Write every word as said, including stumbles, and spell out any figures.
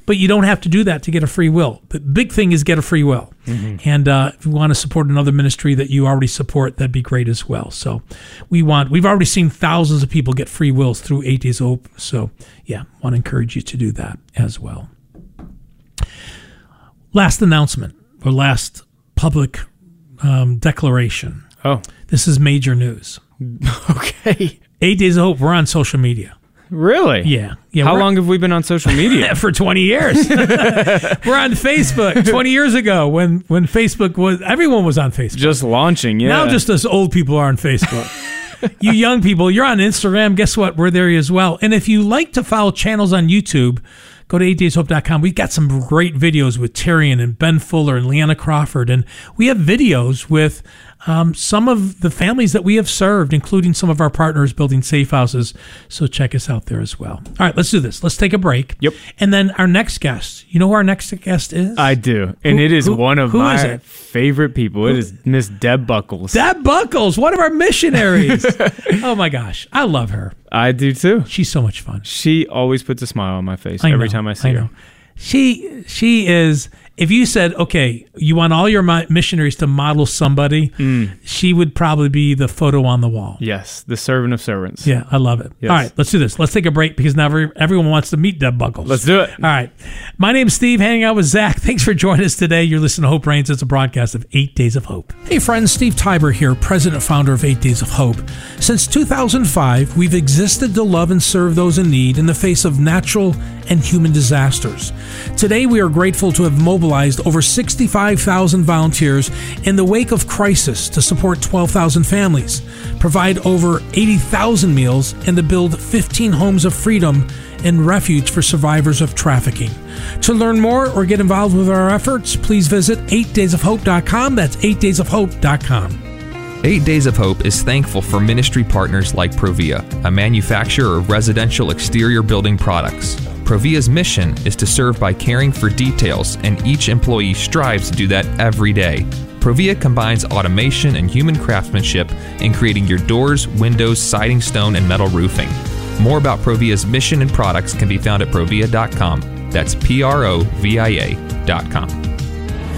but you don't have to do that to get a free will. The big thing is get a free will. Mm-hmm. And uh, if you want to support another ministry that you already support, that'd be great as well. So we want, we've already seen thousands of people get free wills through Eight Days of Hope. So yeah, want to encourage you to do that as well. Last announcement or last public um, declaration. Oh, this is major news. Okay. Eight Days of Hope, we're on social media. Really? Yeah. yeah How long have we been on social media? For twenty years. We're on Facebook twenty years ago when, when Facebook was, everyone was on Facebook. Just launching, yeah. Now just us old people are on Facebook. You young people, you're on Instagram. Guess what? We're there as well. And if you like to follow channels on YouTube, go to eight days hope dot com. We've got some great videos with Tyrion and Ben Fuller and Leanna Crawford. And we have videos with um, some of the families that we have served, including some of our partners building safe houses. So check us out there as well. All right, let's do this. Let's take a break. Yep. And then our next guest, you know who our next guest is? I do. And who, it is who, one of who my is it? favorite people. Who? It is Miss Deb Buckles. Deb Buckles, one of our missionaries. Oh my gosh, I love her. I do too. She's so much fun. She always puts a smile on my face I every know, time I see I her. know. She she is. If you said, okay, you want all your missionaries to model somebody, mm. she would probably be the photo on the wall. Yes, the servant of servants. Yeah, I love it. Yes. All right, let's do this. Let's take a break because now every, everyone wants to meet Deb Buckles. Let's do it. All right. My name's Steve, hanging out with Zach. Thanks for joining us today. You're listening to Hope Reigns. It's a broadcast of Eight Days of Hope. Hey, friends, Steve Tiber here, president founder of Eight Days of Hope. Since two thousand five, we've existed to love and serve those in need in the face of natural and human disasters. Today, we are grateful to have mobilized over sixty-five thousand volunteers in the wake of crisis to support twelve thousand families, provide over eighty thousand meals, and to build fifteen homes of freedom and refuge for survivors of trafficking. To learn more or get involved with our efforts, please visit eight days of hope dot com. That's eight days of hope dot com. Eight Days of Hope is thankful for ministry partners like Provia, a manufacturer of residential exterior building products. Provia's mission is to serve by caring for details, and each employee strives to do that every day. Provia combines automation and human craftsmanship in creating your doors, windows, siding, stone, and metal roofing. More about Provia's mission and products can be found at provia dot com. That's P R O V I A dot com.